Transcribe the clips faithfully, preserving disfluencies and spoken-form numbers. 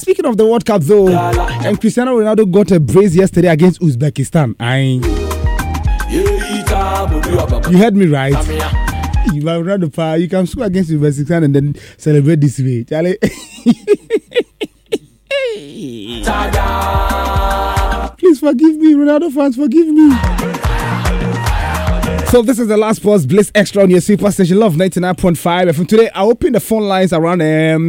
Speaking of the World Cup, though, and Cristiano Ronaldo got a brace yesterday against Uzbekistan. I, you heard me right. You are Ronaldo, you can score against Uzbekistan and then celebrate this way, Charlie. Please forgive me, Ronaldo fans, forgive me. So this is the last Sports Bliss Extra on your super station Love ninety-nine point five. And from today, I open the phone lines around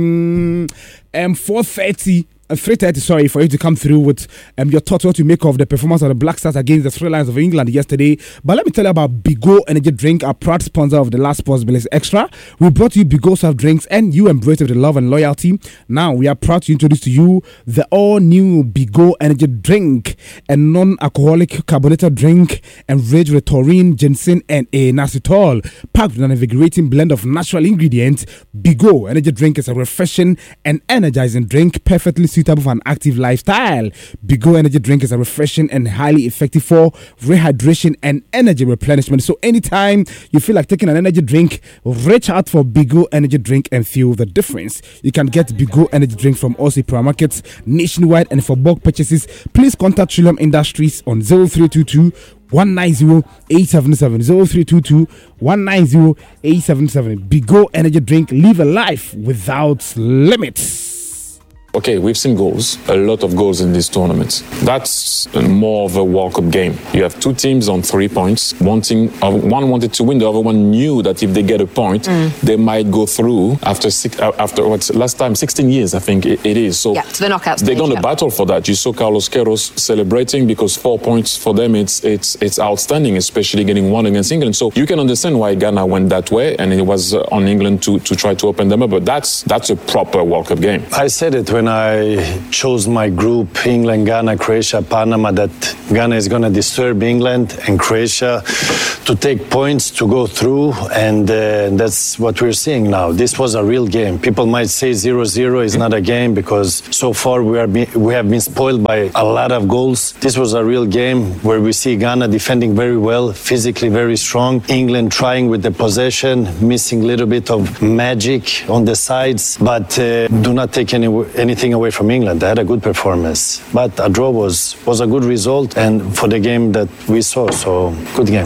um, um four thirty. three thirty, sorry, for you to come through with um, your thoughts, what you make of the performance of the Black Stars against the Three Lions of England yesterday. But let me tell you about Bigo Energy Drink, our proud sponsor of the last Sports Bliss Extra. We brought you Bigo soft drinks and you embrace it with love and loyalty. Now we are proud to introduce to you the all-new Bigo Energy Drink, a non-alcoholic carbonated drink enriched with taurine, ginseng, and a inositol, packed with an invigorating blend of natural ingredients. Bigo Energy Drink is a refreshing and energizing drink, perfectly suitable for an active lifestyle. Bigo Energy Drink is a refreshing and highly effective for rehydration and energy replenishment. So anytime you feel like taking an energy drink, reach out for Bigo Energy Drink and feel the difference. You can get Bigo Energy Drink from all supermarkets nationwide, and for bulk purchases, please contact Trillium Industries on zero three two two one nine zero eight seven seven zero three two two one nine zero eight seven seven. Bigo Energy Drink, live a life without limits. Okay, we've seen goals, a lot of goals in this tournament. That's more of a World Cup game. You have two teams on three points. Wanting, uh, one wanted to win, the other one knew that if they get a point, mm. they might go through after six, uh, after what's last time, sixteen years, I think it, it is. So yeah, to the knockout stage, they're going to yeah. battle for that. You saw Carlos Queiroz celebrating because four points for them, it's it's it's outstanding, especially getting one against England. So you can understand why Ghana went that way, and it was uh, on England to to try to open them up. But that's that's a proper World Cup game. I said it when When I chose my group, England, Ghana, Croatia, Panama, that Ghana is going to disturb England and Croatia to take points to go through, and uh, that's what we're seeing now. This was a real game. People might say zero zero is not a game because so far we are be- we have been spoiled by a lot of goals. This was a real game where we see Ghana defending very well, physically very strong. England trying with the possession, missing a little bit of magic on the sides, but uh, do not take any anything away from England. They had a good performance, but a draw was was a good result, and for the game that we saw, so good game.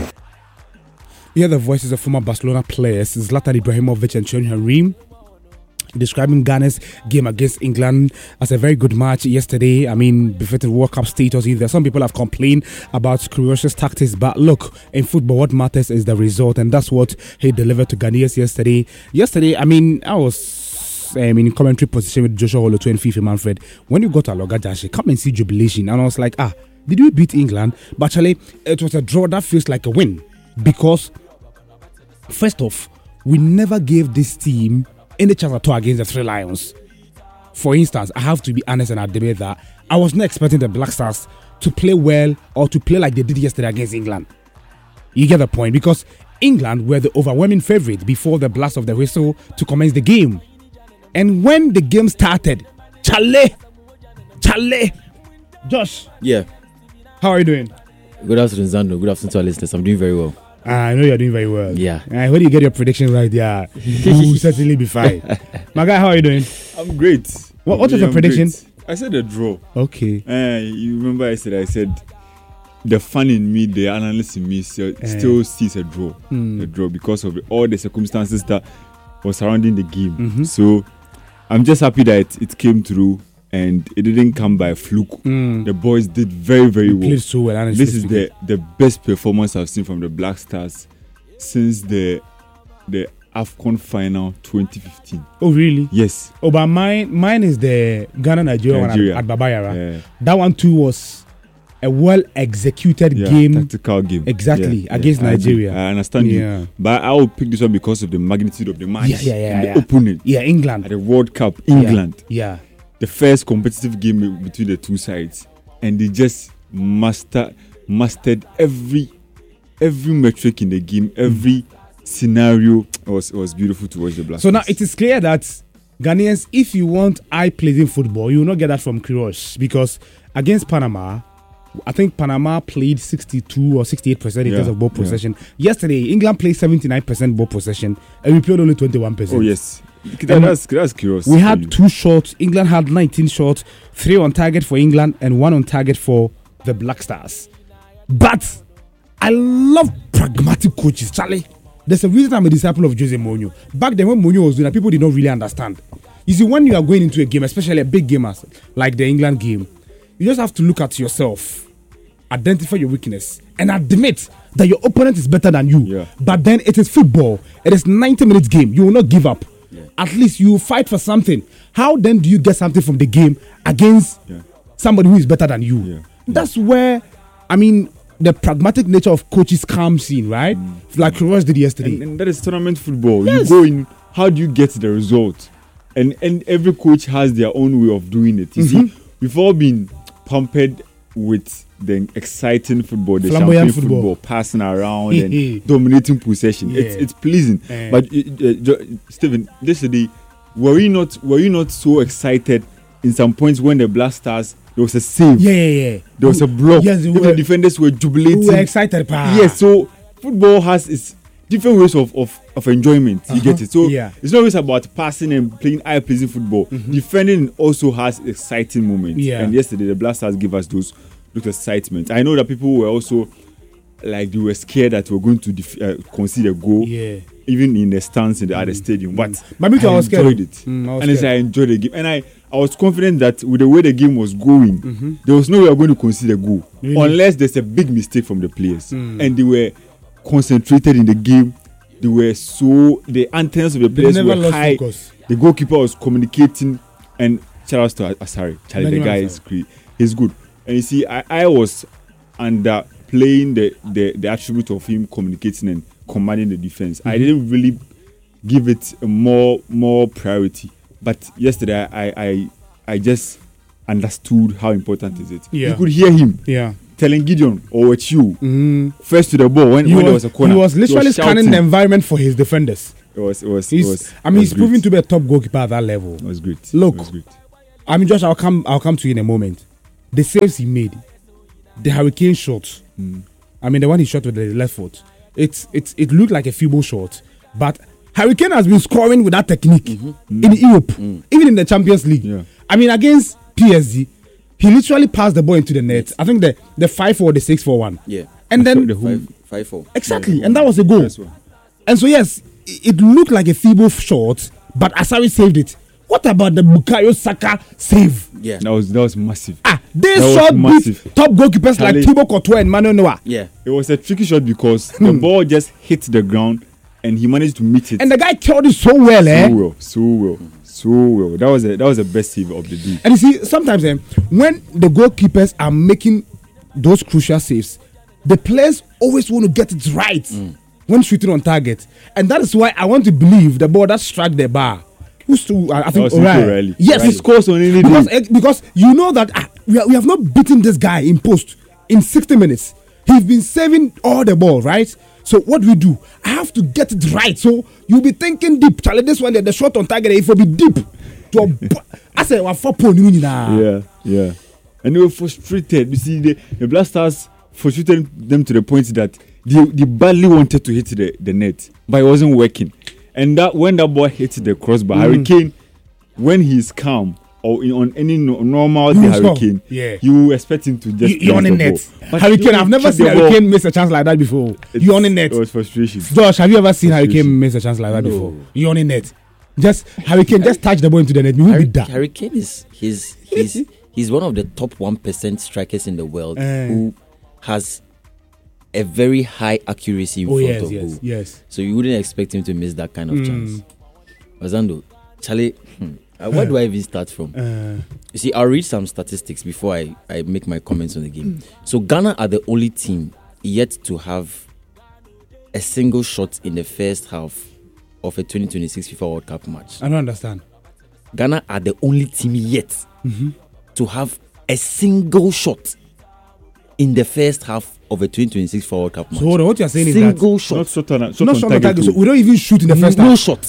We hear the voices of former Barcelona players Zlatan Ibrahimovic and Thierry Henry describing Ghana's game against England as a very good match yesterday. I mean, befitting World Cup status. Either some people have complained about Croatia's tactics, but look, in football, what matters is the result, and that's what he delivered to Ghanaians yesterday. Yesterday, I mean, I was Um, in commentary position with Joshua Holoto and Fifi Manfred. When you got to Alogajashi, come and see jubilation. And I was like, ah, did we beat England? But actually, it was a draw that feels like a win. Because, first off, we never gave this team any chance at all against the Three Lions. For instance, I have to be honest and admit that I was not expecting the Black Stars to play well or to play like they did yesterday against England. You get the point? Because England were the overwhelming favourite before the blast of the whistle to commence the game. And when the game started, Chale, Chale, Josh. Yeah. How are you doing? Good afternoon, Zando. Good afternoon to our listeners. I'm doing very well. Uh, I know you're doing very well. Yeah. Uh, when you get your predictions right, yeah, you will certainly be fine. My guy, how are you doing? I'm great. What, what was your prediction? Great. I said a draw. Okay. Uh, you remember I said, I said, the fan in me, the analyst in me still, uh, still sees a draw. Mm. A draw because of all the circumstances that were surrounding the game. Mm-hmm. So, I'm just happy that it, it came through and it didn't come by fluke. Mm. The boys did very, very well. Played so well. This is the, the best performance I've seen from the Black Stars since the the AFCON final twenty fifteen. Oh, really? Yes. Oh, but mine mine is the Ghana Nigeria, Nigeria. one at, at Babayara. Yeah. That one too was a well executed yeah, game. Tactical game. Exactly. Yeah, against yeah, Nigeria. I, I understand yeah. you. But I will pick this one because of the magnitude of the match. Yeah, yeah, yeah. And yeah. the opponent. Yeah, England. At the World Cup, England. Yeah. yeah. The first competitive game between the two sides. And they just master, mastered every every metric in the game, every mm. scenario. It was, it was beautiful to watch the Black So Stars. now it is clear that Ghanaians, if you want eye-pleasing football, you will not get that from Queiroz, because against Panama, I think Panama played sixty-two or sixty-eight percent in yeah, terms of ball possession. Yeah. Yesterday, England played seventy-nine percent ball possession, and we played only twenty-one percent. Oh, yes. That, that's, that's curious. We had two shots. England had nineteen shots, three on target for England and one on target for the Black Stars. But I love pragmatic coaches, Charlie. There's a reason I'm a disciple of Jose Mourinho. Back then when Mourinho was doing that, people did not really understand. You see, when you are going into a game, especially a big game like the England game, you just have to look at yourself, identify your weakness, and admit that your opponent is better than you. Yeah. But then it is football. It is ninety minutes game. You will not give up. Yeah. At least you will fight for something. How then do you get something from the game against yeah. somebody who is better than you? Yeah. That's where, I mean, the pragmatic nature of coaches comes in, right? Mm. Like Ross did yesterday. And, and that is tournament football. Yes. You go in, how do you get the result? And and every coach has their own way of doing it. You mm-hmm. see, we've all been pampered with the exciting football, the champagne football. football, passing around and dominating possession. Yeah. It's it's pleasing. Yeah. But uh, uh, Stephen, yesterday, were we not were you not so excited in some points when the Black Stars, there was a save? Yeah, yeah, yeah. There was a block. Yes, Even the defenders were jubilating. We were excited, pa. Yes, so football has its different ways of, of, of enjoyment. You uh-huh. get it? So yeah. it's not always about passing and playing eye-pleasing football. Mm-hmm. Defending also has exciting moments. Yeah. And yesterday, the Black Stars gave us those, those excitements. I know that people were also like they were scared that we were going to def- uh, concede a goal. Yeah. Even in the stands in the, mm. at the stadium. But, but me too, I, I was enjoyed scared. it. Mm, I was and as I enjoyed the game. And I, I was confident that with the way the game was going, mm-hmm. there was no way we were going to concede a goal. Really? Unless there's a big mistake from the players. Mm. And they were concentrated in the game. They were so the antennas of the players were high. Focus. The goalkeeper was communicating, and shout out to uh, sorry, Charlie. The guy is great. He's good. And you see, I, I was under playing the, the the attribute of him communicating and commanding the defense. Mm-hmm. I didn't really give it a more more priority. But yesterday, I I I just understood how important is it. Yeah. You could hear him. Yeah. Telling Gideon or it's you mm. first to the ball when, when was, there was a corner. He was literally he was scanning the environment for his defenders. It was, it was, he's, it was I mean, it was he's great. proving to be a top goalkeeper at that level. It was great. Look, it was great. I mean, Josh, I'll come, I'll come to you in a moment. The saves he made, the Hurricane shot. Mm. I mean, the one he shot with the left foot. It's, it's, it looked like a feeble shot, but Hurricane has been scoring with that technique mm-hmm. in Europe, mm. even in the Champions League. Yeah. I mean, against P S G. He literally passed the ball into the net. I think the the five four, the six four one. Yeah. And then the five, five four. Exactly, and that was a goal. And so yes, it looked like a feeble shot, but Asari saved it. What about the Bukayo Saka save? Yeah, that was that was massive. Ah, they that shot beat top goalkeepers Charlie, like Thibaut Courtois and Manuel Neuer. Yeah, it was a tricky shot because the ball just hit the ground and he managed to meet it. And the guy killed it so well, so eh? So well, so well. So well. That was a, that was the best save of the day. And you see, sometimes eh, when the goalkeepers are making those crucial saves, the players always want to get it right mm. when shooting on target, and that is why I want to believe the ball that struck the bar. Who's to, I, I think O'Reilly. Yes, he scores on any because, day. Eh, because you know that ah, we, are, we have not beaten this guy in post in sixty minutes. He's been saving all the ball, right? So what do we do? I have to get it right. So you'll be thinking deep. Charlie, this one, the shot on target, if will be deep. To a, I said, well, four point. Yeah, yeah. And they were frustrated. You see, the, the Black Stars frustrated them to the point that they, they badly wanted to hit the, the net, but it wasn't working. And that when that ball hit the crossbar, mm. Hurricane, when he's calm, or in, on any no, normal day Hurricane, yeah. you expect him to just you, you on the net. Hurricane, I've never seen Hurricane miss a chance like that before. It's, you on the net. It was frustration. Josh, have you ever seen Hurricane miss a chance like that no. before? You on the net. Just Hurricane, just touch the ball into the net. You will be done. Hurricane is he's he's he's one of the top one percent strikers in the world uh, who has a very high accuracy in oh, front yes, of yes, goal. Yes. So you wouldn't expect him to miss that kind of mm. chance. Ozando, Charlie. Hmm. Uh, where uh, do I even start from? Uh, you see, I'll read some statistics before I, I make my comments on the game. Mm. So Ghana are the only team yet to have a single shot in the first half of a twenty twenty-six FIFA World Cup match. I don't understand. Ghana are the only team yet mm-hmm. to have a single shot in the first half of a twenty twenty-six FIFA World Cup match. So what you're saying single is that... Not shot on, shot not on shot target. target. So we don't even shoot in the first no half. No shot.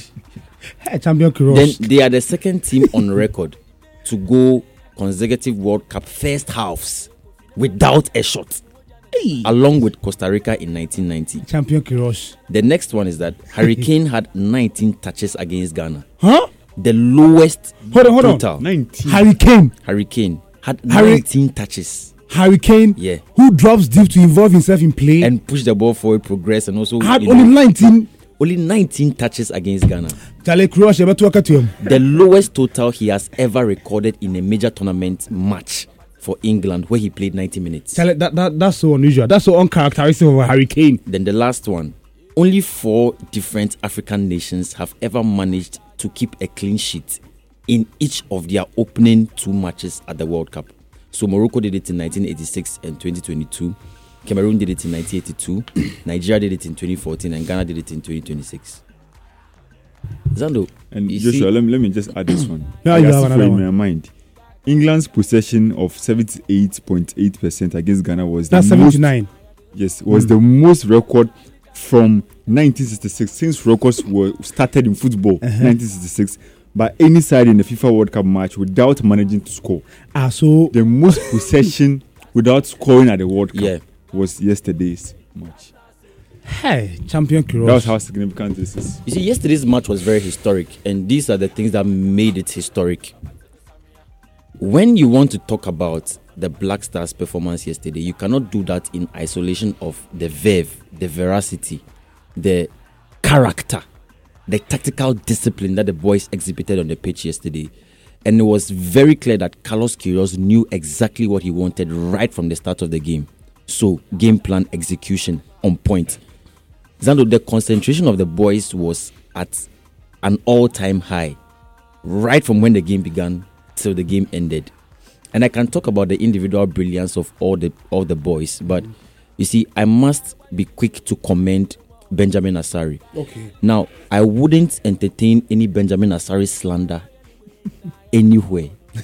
Hey, champion cross. Then they are the second team on record to go consecutive World Cup first halves without a shot. Hey. along with Costa Rica in nineteen ninety. Champion Kirosh. The next one is that Harry Kane had nineteen touches against Ghana. Huh? The lowest Hold on, hold on. total. nineteen. Harry Kane. Harry Kane had Harry- nineteen touches Harry Kane. Yeah. Who drops deep to involve himself in play. and pushed the ball forward, progress, and also had you only know, nineteen. only nineteen touches against Ghana. Charlie Kirosh, you better work to him. The lowest total he has ever recorded in a major tournament match for England, where he played ninety minutes. Charlie, that, that, that's so unusual. That's so uncharacteristic of a Harry Kane. Then the last one. Only four different African nations have ever managed to keep a clean sheet in each of their opening two matches at the World Cup. So Morocco did it in nineteen eighty-six and twenty twenty-two. Cameroon did it in nineteen eighty-two. Nigeria did it in twenty fourteen, and Ghana did it in twenty twenty-six. Zando, And you Joshua, see- let me, let me just add this one. Yeah, I you got have it another in one. my mind. England's possession of seventy-eight point eight percent against Ghana was the That's most, seventy-nine. yes, was Mm. the most record from nineteen sixty-six, since records were started in football, Uh-huh. nineteen sixty-six, by any side in the FIFA World Cup match without managing to score. Ah, so The most possession without scoring at the World Cup Yeah. was yesterday's match. hey, Champion Kirosh. That was how significant this is. You see, yesterday's match was very historic, and these are the things that made it historic. When you want to talk about the Black Stars' performance yesterday, you cannot do that in isolation of the verve, the veracity, the character, the tactical discipline that the boys exhibited on the pitch yesterday. And it was very clear that Carlos Queiroz knew exactly what he wanted right from the start of the game. So, game plan execution on point. Zando, the concentration of the boys was at an all-time high right from when the game began till the game ended. And I can talk about the individual brilliance of all the all the boys, but you see, I must be quick to commend Benjamin Asari. Okay. Now, I wouldn't entertain any Benjamin Asari slander anywhere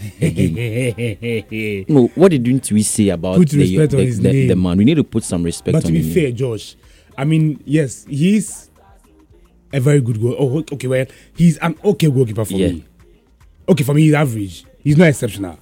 again. No, what didn't we say about Put the, respect the, on his the- name. the man? We need to put some respect But to on be him. fair, Josh, I mean, yes, he's a very good goal. Oh, okay, well, he's an okay goalkeeper for Yeah. me. Okay, for me, he's average. He's not exceptional.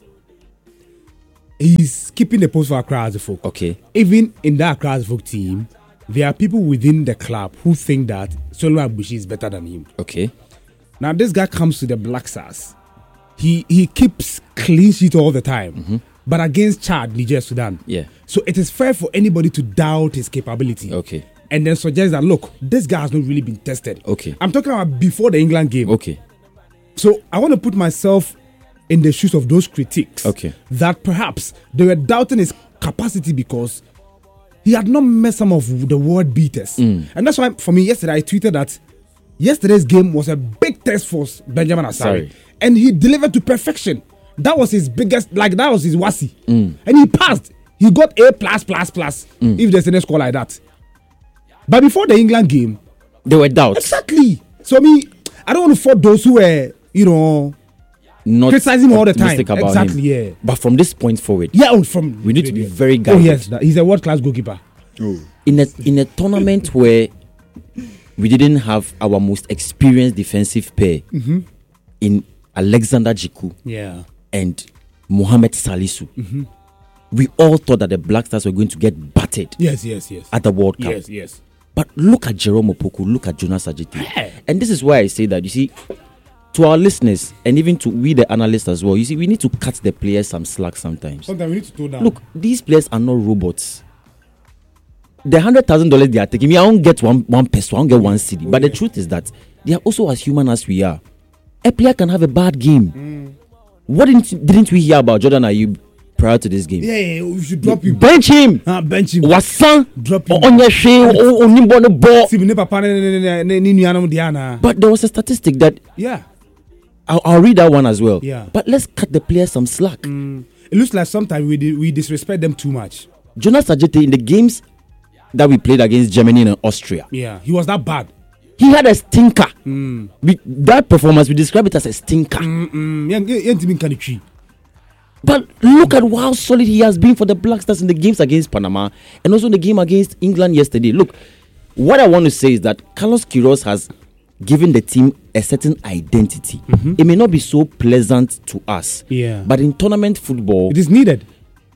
He's keeping the post for Accra as a folk. Okay. Even in that Accra as a folk team, there are people within the club who think that Solomon Abushi is better than him. Okay. Now, this guy comes to the Black Stars. He he keeps clean sheet all the time. But against Chad, Niger, Sudan. Yeah. So it is fair for anybody to doubt his capability. Okay. And then suggest that, look, this guy has not really been tested. Okay. I'm talking about before the England game. Okay. So I want to put myself in the shoes of those critics. Okay. That perhaps they were doubting his capacity because he had not met some of the world beaters. Mm. And that's why, for me, yesterday I tweeted that yesterday's game was a big test for Benjamin Asari. Sorry. And he delivered to perfection. That was his biggest, like that was his wasi. Mm. And he passed. He got A plus plus plus if there's any score like that. But before the England game, There were doubts. exactly. So I mean, I don't want to fault those who were, you know, Not criticizing him all the time. optimistic about Exactly, him. yeah. But from this point forward, Yeah, oh, from we need to be very Oh guided. yes, that, he's a world class goalkeeper. Oh, in a in a tournament where we didn't have our most experienced defensive pair in Alexander Jiku Yeah. and Mohamed Salisu, we all thought that the Black Stars were going to get battered Yes, yes, yes. at the World Cup. Yes, yes. But look at Jerome Opoku, look at Jonas Ajiti. Hey. And this is why I say that, you see, to our listeners and even to we the analysts as well, you see, we need to cut the players some slack sometimes. Sometimes we need to tone down. Look, these players are not robots. The hundred thousand dollars they are taking, me, I won't get one one peso, I won't get one city. But the truth is that they are also as human as we are. A player can have a bad game. What didn't didn't we hear about Jordan Ayew prior to this game? yeah, yeah, we should drop him. Bench him. Ah, bench him. Wasan. Drop him. Onyeshe. Onimbo the ball. See, me ne papa ne ne ne ne ne nuanom Diana. But there was a statistic that Yeah. I'll, I'll read that one as well. Yeah. But let's cut the players some slack. It looks like sometimes we di- we disrespect them too much. Jonas Ajite in the games that we played against Germany and Austria, Yeah, he was that bad. he had a stinker. We, that performance, we describe it as a stinker. Mm, yeah, yeah, yeah, team can tree. But look at how solid he has been for the Black Stars in the games against Panama and also in the game against England yesterday. Look, what I want to say is that Carlos Queiroz has given the team a certain identity. It may not be so pleasant to us, Yeah. but in tournament football, It is needed.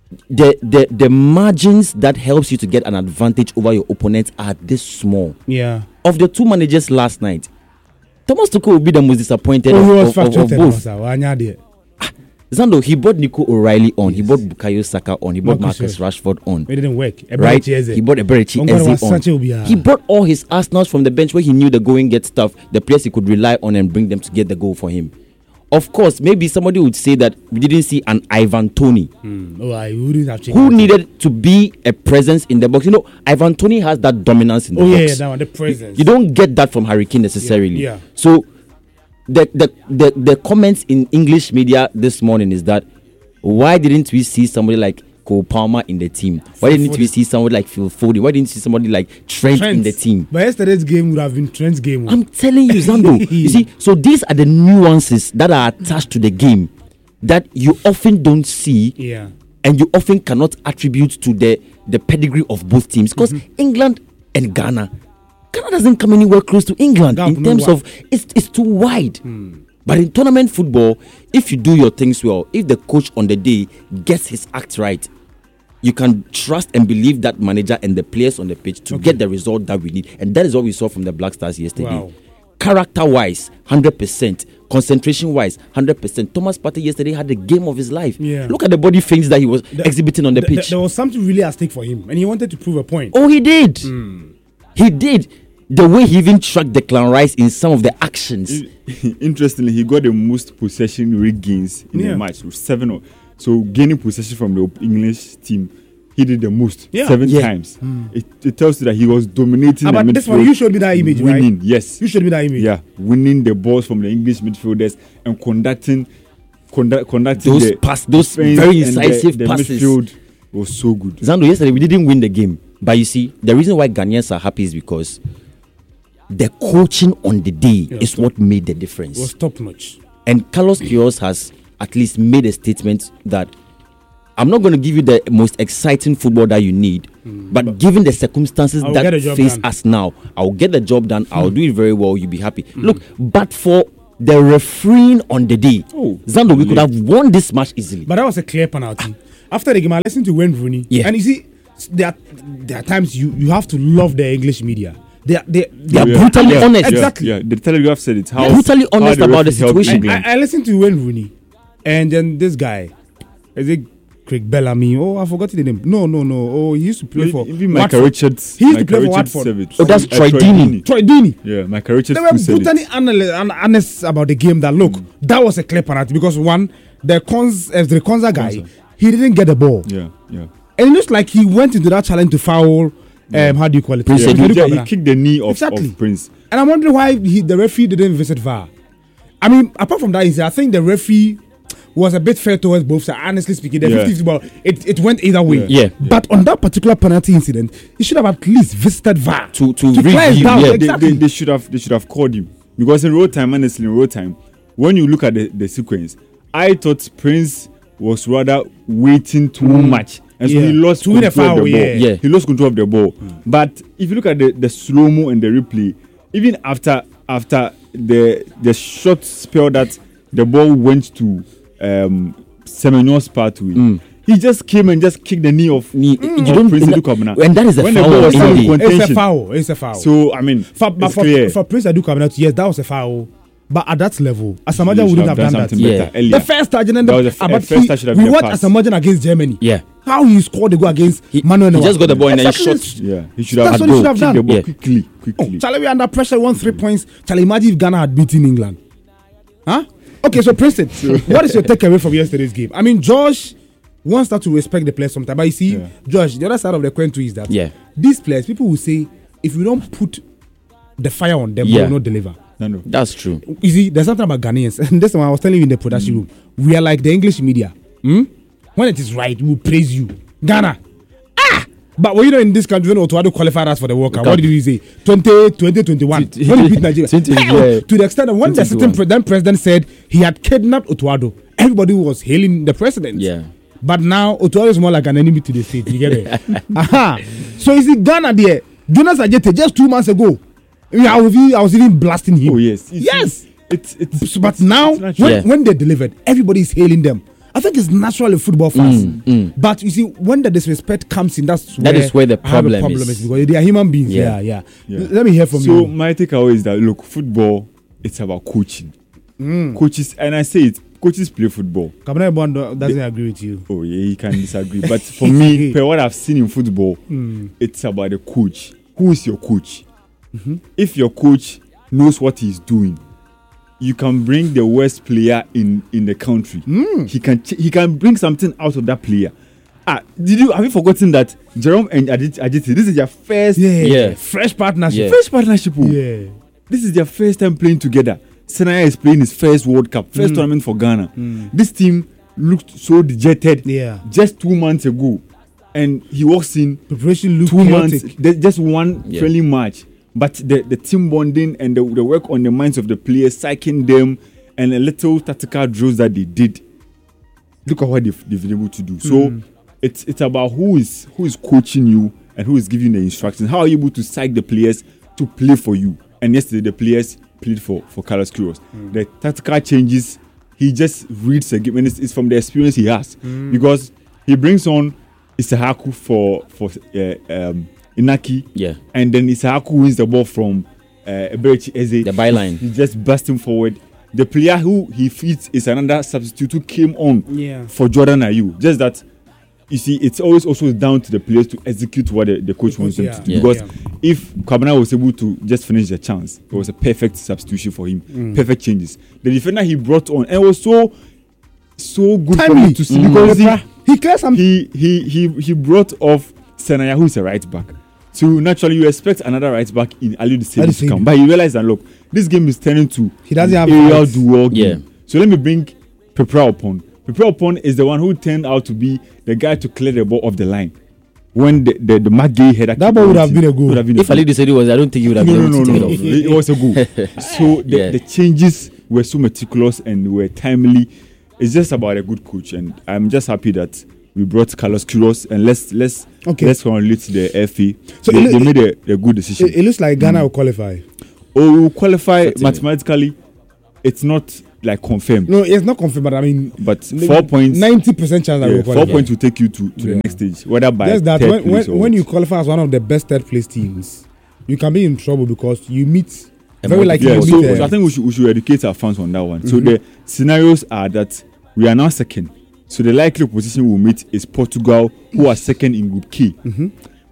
the the the margins that helps you to get an advantage over your opponent are this small. Yeah. Of the two managers last night, Thomas Tuchel will be the most disappointed Oh, he was of, of, of frustrated. both. also. Wanya there. Zando, he bought Nico O'Reilly on, he Yes. bought Bukayo Saka on, he bought Marcus Marcus Rashford on. It didn't work. Right? Eberechi He bought Eberechi Ongaro Eze was on. Sanchez Obiara. He brought all his Arsenals from the bench where he knew the going get stuff, the players he could rely on and bring them to get the goal for him. Of course, maybe somebody would say that we didn't see an Ivan Toney Hmm. Oh, I wouldn't have changed. who it. needed to be a presence in the box. You know, Ivan Toney has that dominance in the Oh, yeah, box. yeah, that one, the presence. You don't get that from Harry Kane necessarily. Yeah, yeah. So the, the the the comments in English media this morning is that why didn't we see somebody like Cole Palmer in the team? Why Phil didn't we Foden. see somebody like Phil Foden? Why didn't we see somebody like Trent, Trent. in the team? But yesterday's game would have been Trent's game. I'm telling you, Zando. You see, so these are the nuances that are attached to the game that you often don't see Yeah. and you often cannot attribute to the the pedigree of both teams, because Mm-hmm. England and Ghana, Ghana doesn't come anywhere close to England Gap, in no terms wa- of it's it's too wide. Hmm. But in tournament football, if you do your things well, if the coach on the day gets his act right, you can trust and believe that manager and the players on the pitch to Okay. get the result that we need, and that is what we saw from the Black Stars yesterday. Wow. Character-wise, one hundred percent. Concentration-wise, one hundred percent. Thomas Partey yesterday had the game of his life. Yeah. Look at the body feints that he was The- exhibiting on the Th- th- pitch. there was something really at stake for him, and he wanted to prove a point. Oh, he did. Hmm. He did. The way he even tracked Declan Rice in some of the actions. Interestingly, he got the most possession regains in Yeah. the match with seven. Or, so gaining possession from the English team, he did the most Yeah. seven Yeah. times. It, it tells you that he was dominating Ah, the but midfield. this one, you showed me that image, right? winning, yes, You showed me that image. yeah, winning the balls from the English midfielders and conducting, conduct, conducting Those the pass, those defense very and the- incisive the passes. midfield was so good. Zando, yesterday we didn't win the game, but you see, the reason why Ghanaians are happy is because the coaching on the day Yeah, is top- what made the It difference. was top notch. And Carlos Queiroz has at least made a statement that I'm not going to give you the most exciting football that you need, but given the circumstances I will get that the job face done. us now, I'll get the job done. I'll do it very well. You'll be happy. Look, but for the refereeing on the day, Oh, Zando, we could really? have won this match easily. But that was a clear penalty. After the game, I listened to Wayne Rooney. Yeah. And you see, there are, there are times you, you have to love the English media. They are, they, they are Yeah. brutally yeah, honest. yeah, Exactly. Yeah, the Telegraph said it. How Yeah. Brutally how honest the about the referee helped situation. England. I, I listened to Wayne Rooney, and then this guy, is it Craig Bellamy? Oh, I forgot the name. No, no, no. Oh, he used to play for Even Michael Watford. Richards. He used to Michael play for Richards Watford. said it. Oh, that's Uh, Troy Deeney. Troy Deeney. Yeah, Michael Richards They were too said brutally it. honest, an- honest about the game. That look, that was a clear penalty because one, the cons, uh, the Konza guy, Konza. he didn't get the ball, Yeah, yeah. and it looks like he went into that challenge to foul. Um, how do you call it? Prince yeah Kedu he, he Kwabena. kicked the knee of, Exactly. of Prince. And I'm wondering why he, the referee didn't visit V A R. I mean, apart from that incident, I think the referee was a bit fair towards both sides. Honestly speaking, the Yeah. fifty fifty ball, it, it went either way. Yeah. But on that particular penalty incident, he should have at least visited V A R To- to clear it review, down. yeah. They, Exactly. they, they should have they should have called him, because in real time, honestly, in real time, when you look at the, the sequence, I thought Prince was rather waiting too much, and so Yeah. he lost To win a control of foul, the yeah. ball. Yeah. He lost control of the ball. But if you look at the, the slow mo and the replay, even after after the the short spell that the ball went to um, Semenyo's pathway, he just came and just kicked the knee of, Knee- of you don't- Prince and Edu that- Kwabena. and that is a When the foul ball was in still the- in It's a contention. foul. It's a foul. So I mean, for, but it's for, clear. for Prince Adu Kwabena, yes, that was a foul. But at that level, Asamoah He Gyan should wouldn't have done that. something Yeah. better earlier. The first touch and then That the, was the f- ah, but first he- touch should have we been a watched pass. Asamoah Gyan against Germany. Yeah. How he scored the goal against He, Manuel he Neuer. just got the ball and then Exactly. shot. Yeah, he should have That's had what he goal. should have Kick the done. ball Yeah. quickly, quickly. Oh, Charlie, we under pressure, won three points. Charlie, imagine if Ghana had beaten England. Huh? Okay, so Princeton, what is your takeaway from yesterday's game? I mean, Josh wants that to respect the players sometimes. But you see, Yeah. Josh, the other side of the coin too is that Yeah. these players, people will say, if we don't put the fire on them, Yeah. they will not deliver. No, no. That's true. You see, there's something about Ghanaians, and that's what I was telling you in the production room. We are like the English media. Hmm? When it is right, we will praise you. Ghana. Ah! But when you know in this country, when Otuado qualified us for the World Cup, what did we say? twenty, twenty twenty-one. When we beat Nigeria. twenty, Hell, yeah. to the extent that when the twenty certain twenty-one. pre- then president said he had kidnapped Otuado, everybody was hailing the president. Yeah. But now Otuado is more like an enemy to the state. You get it? Aha. So you see, Ghana there, Jonas Ajete, just two months ago, I, mean, I, was, even- I was even blasting him. Oh yes, It's- Yes. It's it's. So, but now, it's natural. when, Yeah. when they delivered, everybody is hailing them. I think it's natural in football fans. Mm, mm. But you see, when the disrespect comes in, that's That where is where the I have a problem problem is. because they are human beings. Yeah, Yeah. yeah. Yeah. Let me hear from So you. my takeaway is that look, football, it's about coaching. Mm. Coaches, and I say it, coaches play football. Kabana Bondo doesn't agree with you. Oh yeah, you can disagree, but for me, per what I've seen in football, Mm. it's about the coach. Who is your coach? Mm-hmm. If your coach knows what he's doing, you can bring the worst player in in the country. Mm. He can ch- he can bring something out of that player. Ah, did you have you forgotten that Jerome and Aditi, Aditi this is their first Yeah, Yeah. fresh partnership. Yeah. first partnership? oh. Yeah. This is their first time playing together. Senaya is playing his first World Cup, first Mm. tournament for Ghana. Mm. This team looked so dejected Yeah. just two months ago, and he walks in Preparation look two chaotic. months, there's just one Yeah. friendly match. But the, the team bonding and the, the work on the minds of the players, psyching them, and a little tactical drills that they did. Look at what they've, they've been able to do. So Mm. it's it's about who is who is coaching you and who is giving the instructions. How are you able to psych the players to play for you? And yesterday the players played for for Carlos Queiroz. The tactical changes, he just reads the game, and it's, it's from the experience he has because he brings on Isahaku for for uh, um, Inaki, Yeah. and then Isahaku wins the ball from uh, Eberechi Eze. The byline. He just burst him forward. The player who he feeds is another substitute who came on Yeah. for Jordan Ayew. Just that, you see, it's always also down to the players to execute what the, the coach wants them Yeah. to do. Yeah. Because Yeah. if Kabana was able to just finish the chance, it was a perfect substitution for him. Mm. Perfect changes. The defender he brought on, and it was so, so good for Timely. me to see Mm. because he, He clears some. he he he he brought off Senaya, who is a right back. So naturally, you expect another right back in Ali Seydu to Seydu. come, but you realize that look, this game is turning to He doesn't have aerial height. duel game. Yeah. So let me bring Pepra upon. Pepra upon is the one who turned out to be the guy to clear the ball off the line when the the, the Magay header. That ball would have been a goal. Would have been a If goal. Ali said it was, I don't think he would have no, been no, able no, to no, take no. it off. It was a goal. So the, Yeah. the changes were so meticulous and were timely. It's just about a good coach, and I'm just happy that we brought Carlos Queiroz, and let's let's Okay. let's congratulate the F A. So they, it- they made a, a good decision. It, it looks like Ghana will qualify. oh, we will qualify Certainly. mathematically. It's not like confirmed, No, it's not confirmed, but I mean, but four points. ninety percent chance that Yeah, we'll four qualify. points will take you to, to Yeah. the next stage, whether by Just that third when, when, place or when what. you qualify as one of the best third place teams, you can be in trouble because you meet A very more likely yeah, you difficult so, meet. so uh, I think we should, we should educate our fans on that one. So Mhm. the scenarios are that we are now second. So the likely position we'll meet is Portugal, who are second in Group K. Mhm.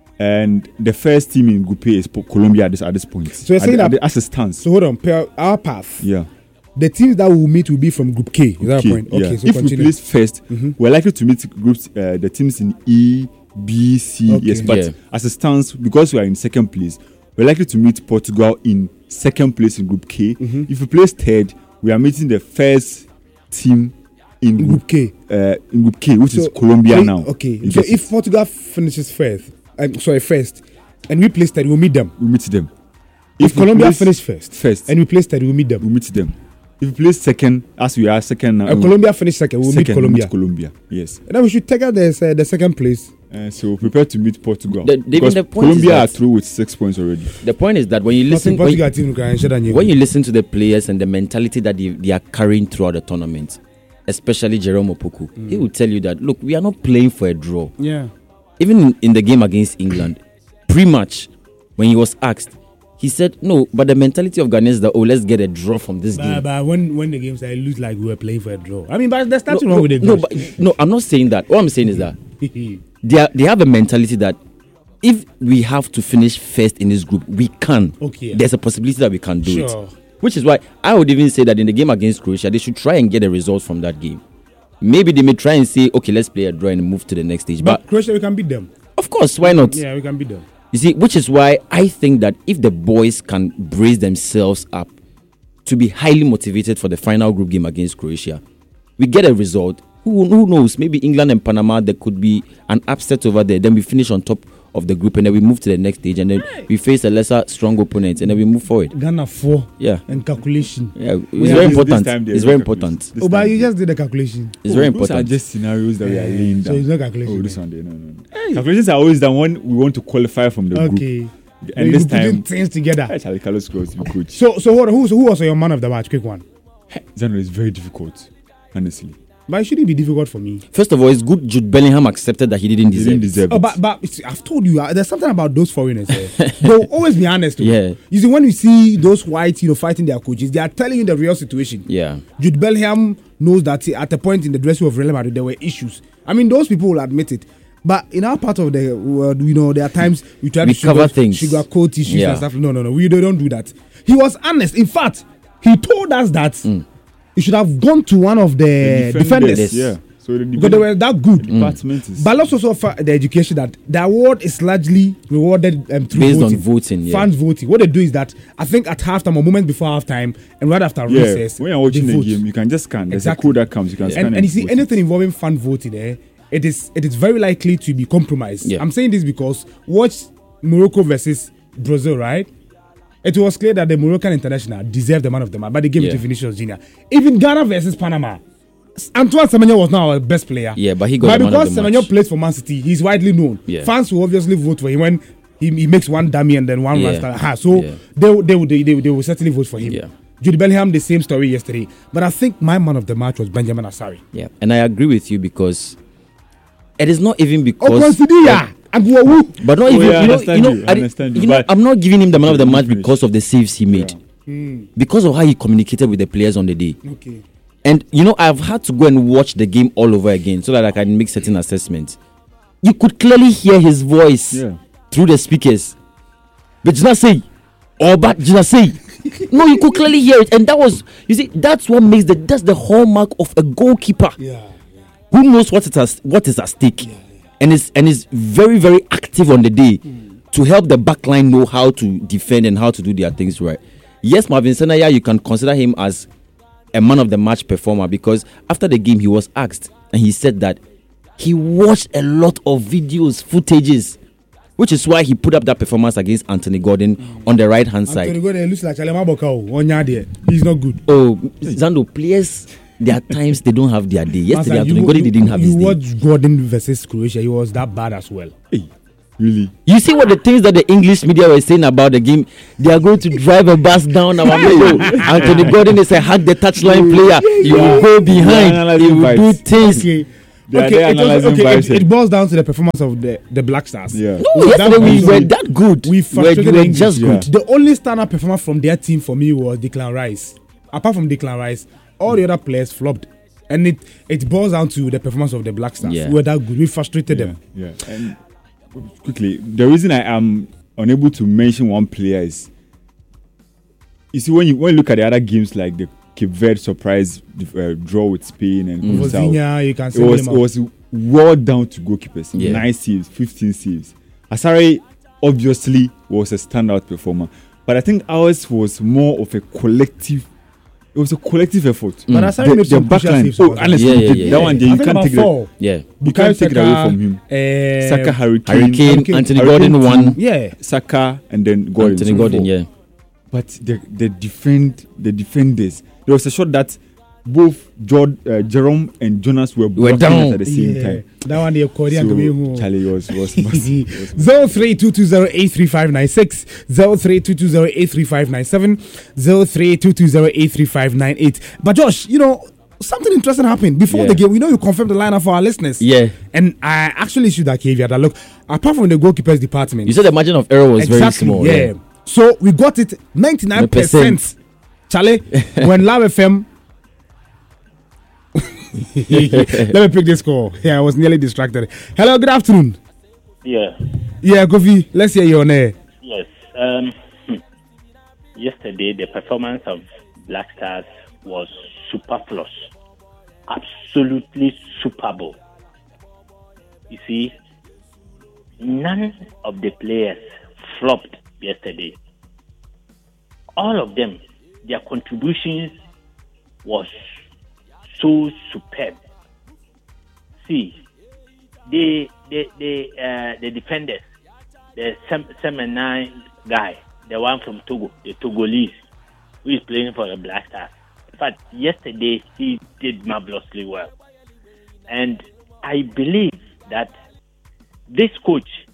And the first team in Group A is Po- Colombia at this, at this point. So you're At saying the- at that- the- as it stands. So hold on, per our path, yeah. the teams that will meet will be from Group K. Is that K, a point? yeah. Okay, so if we continue. place first, Mhm. we're likely to meet groups, uh, the teams in E, B, C, Okay. yes. But Yeah. as it stands, because we are in second place, we're likely to meet Portugal in second place in Group K. Mhm. If we place third, we are meeting the first team in In Group, Group K. uh, in Group K, which is So- Colombia so- now. Okay, You so get if it? Portugal finishes first, I'm sorry, first, and we place third, we'll meet them. we meet them. If, we Colombia place finish first, first, and we place third, we'll meet we them. meet them. If we place second, as we are second now, Uh, Colombia finish second, we'll second, meet Colombia. We meet Colombia. Yes. And then we should take out the, uh, the second place. Uh, so prepare to meet Portugal. The- David, because the point is Colombia are that- through with six points already. The point is that when you listen, when, Portugal team can ensure that you- when you listen to the players and the mentality that they, they are carrying throughout the tournament, especially Jerome Opoku, he will tell you that look, we are not playing for a draw. yeah. Even in, in the game against England, pre-match, when he was asked, he said no, but the mentality of Ghanaians is that oh, let's get a draw from this But, game. but when when the game started, it looked like we were playing for a draw. I mean, but there's nothing no, wrong no, with the no, draw. but, no, I'm not saying that. What I'm saying is that they are, they have a mentality that if we have to finish first in this group, we can. Okay. There's a possibility that we can do Sure. it. Which is why I would even say that in the game against Croatia, they should try and get a result from that game. Maybe they may try and say, okay, let's play a draw and move to the next stage. But But Croatia, we can beat them. of course, why not? Yeah, we can beat them. You see, which is why I think that if the boys can brace themselves up to be highly motivated for the final group game against Croatia, we get a result. Who, who knows? Maybe England and Panama, there could be an upset over there. Then we finish on top of the group and then we move to the next stage and then we face a lesser strong opponent and then we move forward. Ghana four Yeah. and calculation. Yeah, it's Yeah, very this- this important. time they It's are very not calculating. important. This Oh, but time you they- just did the calculation. It's Oh, very those important. are just scenarios that we are Eh, laying so down. it's not calculation. Oh, this one, they- no, no, no. Calculations are always done when we want to qualify from the Okay. group. Then And you this putting time, things together. Charlie Carlos Cross to be coach. So, so hold on, who, who was your man of the match? Quick one. Zano is very difficult, honestly. But it shouldn't be difficult for me. First of all, it's good Jude Bellingham accepted that he didn't He deserve, didn't deserve Oh, it. but but it's- I've told you, uh, there's something about those foreigners. Eh? They'll always be honest. Yeah. You see, when you see those whites, you know, fighting their coaches, they are telling you the real situation. Yeah. Jude Bellingham knows that at a point in the dressing room of Real Madrid, there were issues. I mean, those people will admit it. But in our part of the world, you know, there are times we try We to cover sugar, things. sugarcoat issues Yeah. and stuff. No, no, no. We they don't do that. He was honest. In fact, he told us that Mm. he should have gone to one of the, The defenders. Yes. Yeah. So the Because they were that good. department is. But let's also offer the education that the award is largely rewarded um, through Based on voting. voting, yeah. Fans voting. What they do is that I think at halftime or moments before halftime and right after yeah. recess, When you're watching they the vote. game, you can just scan. There's Exactly. a code that comes. You can scan and, it and you see vote anything it. involving fan voting, eh, it is it is very likely to be compromised. Yeah. I'm saying this because watch Morocco versus Brazil, right? It was clear that the Moroccan international deserved the man of the match, but they gave it Yeah. to Vinicius Junior Even Ghana versus Panama, Antoine Semenyo was now our best player. Yeah, but he got But the man because of the Semenyo match. plays for Man City, he's widely known. Yeah. Fans will obviously vote for him when he, he makes one dummy and then one Yeah. rasta. Ha, so Yeah. they, will- they, will- they, they, they will certainly vote for him. Yeah. Jude Bellingham, the same story yesterday. But I think my man of the match was Benjamin Asari. Yeah. And I agree with you because it is not even Oh, because. consider Agwawu. But not Oh, even, yeah, I you know, understand you know, you, I I- understand you, you know, but- I'm not giving him the man of the Let me match finish. because of the saves he made, because of how he communicated with the players on the day. Okay. And you know, I've had to go and watch the game all over again so that I can make certain assessments. You could clearly hear his voice Yeah. through the speakers. But just say, or but just say. No, you could clearly hear it, and that was, you see, that's what makes the that's the hallmark of a goalkeeper Yeah. who knows what it has, what is at stake, and is and is very very active on the day to help the backline know how to defend and how to do their things right. Yes, Marvin Senaya, you can consider him as a man of the match performer because after the game he was asked and he said that he watched a lot of videos, footages, which is why he put up that performance against Anthony Gordon on the right hand Anthony side. Gordon looks like Chalema Bokao. Onya there. He's not good. Oh, Zando, players, there are times they don't have their day. Yesterday, Master, Anthony you- Gordon you- didn't have You his day. watch Gordon versus Croatia. He was that bad as well. Hey, really? You see what the things that the English media were saying about the game? They are going to drive a bus down our middle. Anthony Gordon is a hug the touchline player. He will go behind. analyzing He will do vibes. things. Okay. They are okay, there it, was, analyzing okay vibes it, it here. boils down to the performance of the, the Black Stars. Yeah. No, We were yesterday that we good. were that good. We We were, frustrated we the were English. just Yeah. good. The only standout performer from their team for me was Declan Rice. Apart from Declan Rice, all the other players flopped. And it, it boils down to the performance of the Black Stars. Yeah. We were that good. We frustrated Yeah, them. yeah. And quickly, the reason I am unable to mention one player is, you see, when you when you look at the other games like the Cape Verde surprise uh, draw with Spain and Mm. Curacao, Vozinha, you can it say was it was well down to goalkeepers. Yeah. Nine saves, fifteen saves. Asare obviously was a standout performer, but I think ours was more of a collective. It was a collective effort. But Mm. Asari made some crucial saves. Oh, for us. honestly, Yeah, yeah, that yeah, one yeah. day I you think can't about take that. four. Yeah. You can't take it away from him. Uh, Saka, Hurricane, Hurricane, Hurricane- Anthony Hurricane Gordon team. won. Yeah. Saka, and then Gordon. Anthony so Gordon, four. yeah. But the the defend the defenders. There was a shot that both Jord, uh, Jerome and Jonas were, Were blocking down. it at the same Yeah. time. That one, the Korean coming So Charlie was was massive. was massive. zero three two two zero eight three five nine six zero three two two zero eight three five nine seven zero three two two zero eight three five nine eight. But Josh, you know, something interesting happened before Yeah. the game. We know you confirmed the lineup for our listeners. Yeah. And I actually issued that caveat that look, apart from the goalkeepers department, You said the margin of error was very exactly, small. yeah. So we got it ninety-nine percent. Charlie, when Love F M let me pick this call. Yeah, I was nearly distracted. Hello, good afternoon. Yeah. Yeah, Kofi, let's hear you on air. Yes. Um, hmm. yesterday, the performance of Black Stars was superfluous, absolutely superb. You see, none of the players flopped yesterday. All of them, their contributions was so superb. See, the the the uh, the defenders, the Sem- Semenai guy, the one from Togo, the Togolese, who is playing for the Black Stars. In fact, yesterday he did marvelously well, and I believe that this coach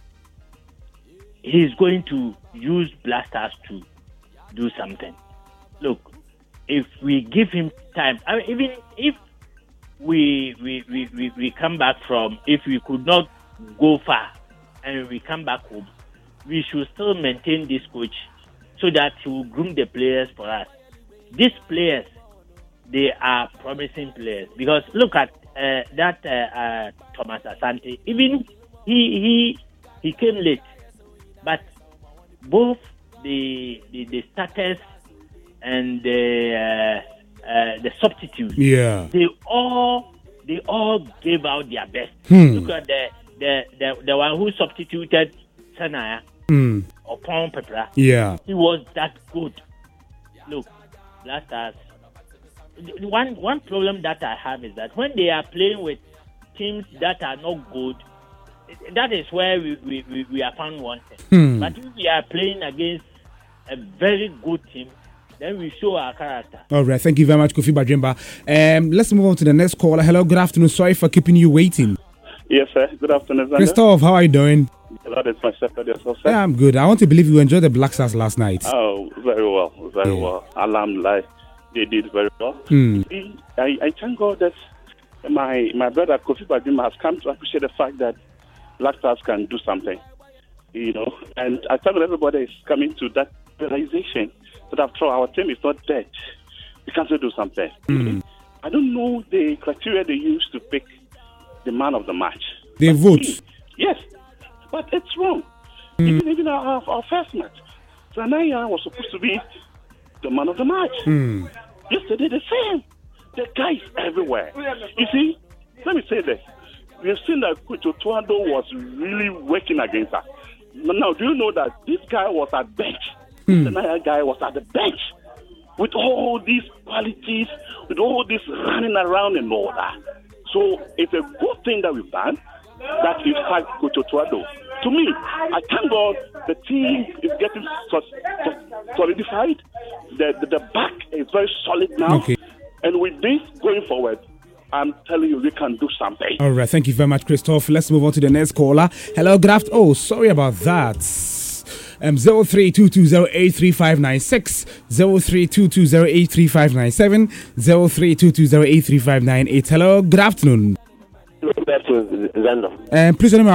is going to use Black Stars to do something. Look, if we give him time, I mean, even if we, we, we, we, we come back from, if we could not go far and we come back home, we should still maintain this coach so that he will groom the players for us. These players, they are promising players. Because look at uh, that uh, uh, Thomas Asante. Even he he he came late. But both the the, the starters and the uh, uh, the substitutes, yeah, they all they all gave out their best. Hmm. Look at the the, the the one who substituted Sanaya Hmm. or Pon Pepra. yeah. He was that good. Look, Black Stars. the One one problem that I have is that when they are playing with teams that are not good, that is where we, we, we, we are found wanted. Hmm. But if we are playing against a very good team, then we show our character. All right, thank you very much, Kofi Bajemba. Um, let's move on to the next caller. Hello, good afternoon. Sorry for keeping you waiting. Yes, sir. Good afternoon, Xander. Christoph, how are you doing? That is myself and yourself, sir. Yeah, I'm good. I want to believe you enjoyed the Black Stars last night. Oh, very well, very Yeah. well. Alhamdulillah, they did very well. Hmm. See, I, I thank God that my my brother Kofi Bajima has come to appreciate the fact that Black Stars can do something, you know. And I thank God everybody is coming to that realization that after all, our team is not dead. We can still do something. Hmm. I don't know the criteria they use to pick the man of the match. They But vote. see, yes, but it's wrong. Even, even our, our first match, Zanaya was supposed to be the man of the match. Hmm. Yesterday, the same. The guy is everywhere. You see, let me say this. We have seen that Coach Otuado was really working against us. Now, do you know that this guy was at bench? Hmm. The Zanaya guy was at the bench with all these qualities, with all this running around and all that. So it's a good thing that we've done. That is fact, Coach Otuado. To me, I thank God the team is getting solidified. The, the, the back is very solid now. Okay. And with this going forward, I'm telling you, we can do something. All right, thank you very much, Christoph. Let's move on to the next caller. Hello, good afternoon. Oh, sorry about that. Um, zero three two two zero eight three five nine six, zero three two two zero eight three five nine seven, zero three two two zero eight three five nine eight. Hello, good afternoon. Xander. Um, please,